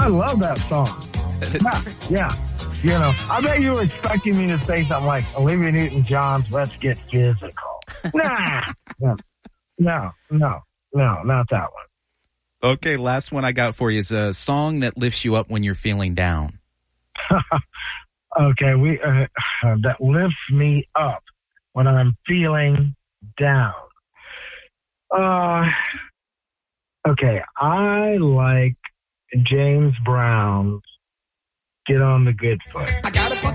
I love that song. Yeah. You know, I bet you were expecting me to say something like Olivia Newton-John's "Let's Get Physical." Nah, no, not that one. Okay, last one I got for you is a song that lifts you up when you're feeling down. Okay, that lifts me up when I'm feeling down. Okay, I like James Brown's "Get on the Good Foot."